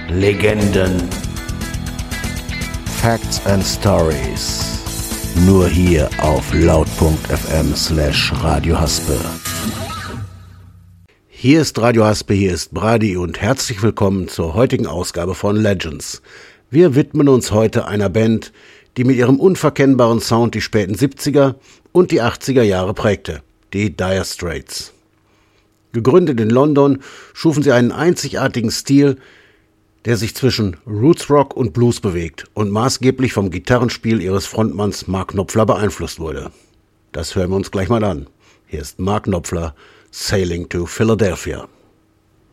Legenden, Facts and Stories. Nur hier auf laut.fm/Radio Haspe. Hier ist Radio Haspe, hier ist Brady und herzlich willkommen zur heutigen Ausgabe von Legends. Wir widmen uns heute einer Band, die mit ihrem unverkennbaren Sound die späten 70er und die 80er Jahre prägte, die Dire Straits. Gegründet in London schufen sie einen einzigartigen Stil, der sich zwischen Rootsrock und Blues bewegt und maßgeblich vom Gitarrenspiel ihres Frontmanns Mark Knopfler beeinflusst wurde. Das hören wir uns gleich mal an. Hier ist Mark Knopfler, Sailing to Philadelphia.